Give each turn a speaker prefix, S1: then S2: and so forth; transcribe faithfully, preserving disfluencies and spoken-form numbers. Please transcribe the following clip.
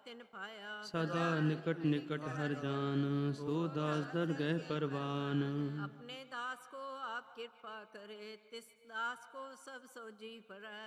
S1: तिन पाया।
S2: सदा निकट निकट हर जान, सो दास दरगह परवान।
S1: अपने दास को आप कृपा करे, तिस दास को सब सो जी परै।